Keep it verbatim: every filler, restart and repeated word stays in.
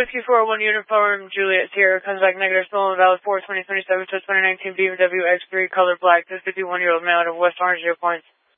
Whiskey four one Uniform, Juliet Sierra comes back negative, stolen valid four twenty twenty-seven to twenty nineteen B M W X three, color black, this fifty-one-year-old male out of West Orange, zero points.